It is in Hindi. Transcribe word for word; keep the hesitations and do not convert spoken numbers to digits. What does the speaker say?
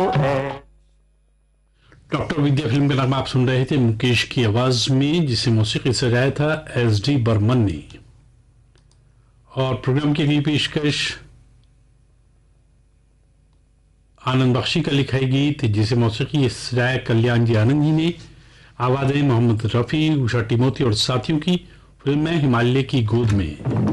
डॉक्टर विद्या फिल्म का नाम आप सुन रहे थे मुकेश की आवाज में, जिसे मौसीकी सजाया था एस डी बर्मन ने। और प्रोग्राम की अगली पेशकश आनंद बख्शी का लिखा गीत, जिसे मौसीकी सजाया कल्याण जी आनंद जी ने। आवाजें मोहम्मद रफी, उषा टिमोती और साथियों की। फिल्म है हिमालय की गोद में।